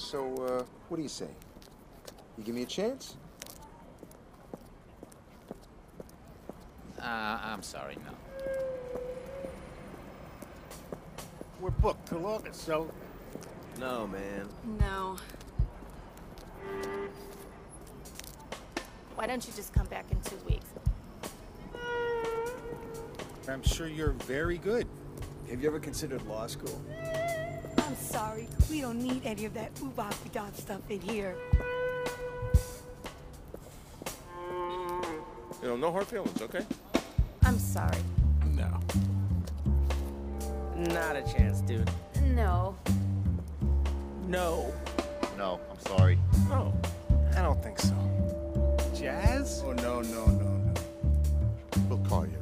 So, what do you say? You give me a chance? I'm sorry, no. We're booked till August, so... No, man. No. Why don't you just come back in 2 weeks? I'm sure you're very good. Have you ever considered law school? I'm sorry. We don't need any of that oobop stuff in here. You know, no hard feelings, okay? I'm sorry. No. Not a chance, dude. No. No. No, I'm sorry. Oh. I don't think so. Jazz? Oh, no. We'll call you.